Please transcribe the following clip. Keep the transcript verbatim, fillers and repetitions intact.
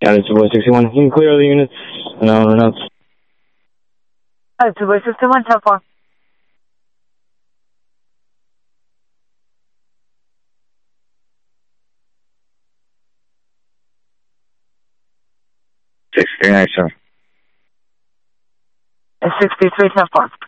Yeah, it's Boy sixty-one. You can clear all the units. No, no, no. Oh, it's Boy sixty-one, ten four. sixty-three, nice, sir. It's sixty-three, ten four.